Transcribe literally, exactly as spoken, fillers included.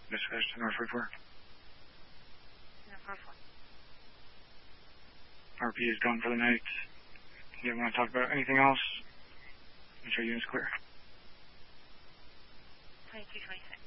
Dispatch to North Road four. North Road four. R P is gone for the night. You want to talk about anything else? Make sure unit's clear. twenty-two twenty-six.